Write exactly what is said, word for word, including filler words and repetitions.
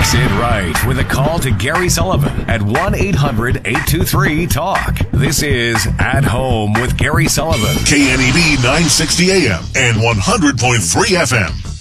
Sit right with a call to Gary Sullivan at one eight hundred eight two three talk. This is At Home with Gary Sullivan. K N E D nine sixty A M and one hundred point three F M.